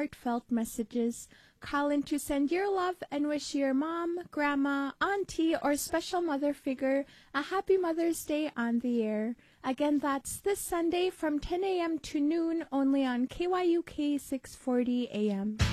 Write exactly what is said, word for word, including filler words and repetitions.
heartfelt messages. Call in to send your love and wish your mom, grandma, auntie, or special mother figure a happy Mother's Day on the air. Again, that's this Sunday from ten a.m. to noon only on K Y U K six forty A M.